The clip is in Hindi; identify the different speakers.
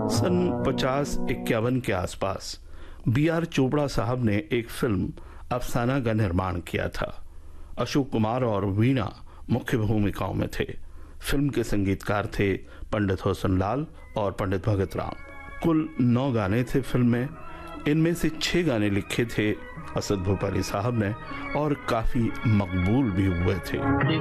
Speaker 1: सन 50-51 के आसपास B.R. चोपड़ा साहब ने एक फिल्म अफसाना का निर्माण किया था। अशोक कुमार और वीणा मुख्य भूमिकाओं में थे। फिल्म के संगीतकार थे पंडित होसन लाल और पंडित भगत राम। कुल 9 गाने थे फिल्म में। इनमें से 6 गाने लिखे थे असद भोपाली साहब ने और काफी मकबूल भी हुए थे।